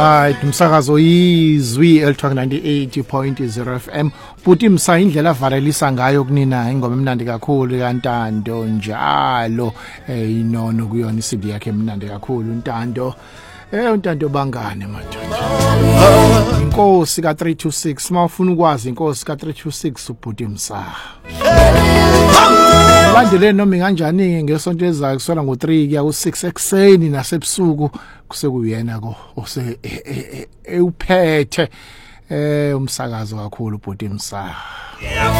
Right, umsakazo izwi elithiwa 98.0 FM. Buti msa indlela avalelisa ngayo kunina ingoma emnandi kakhulu kaNtando njalo. Inono kuyona iCD yakhe emnandi kakhulu uNtando. uNtando bangane madoda. Inkosi ka326 mawufuna ukwazi inkosi ka326 ubuti msa. Landele noma kanjani ngesonto ezayo kusona ngo3 kuya ku6 ekseni nasebusuku kusekuyena ko ose uphethe umsakazo kakhulu ubuti msa.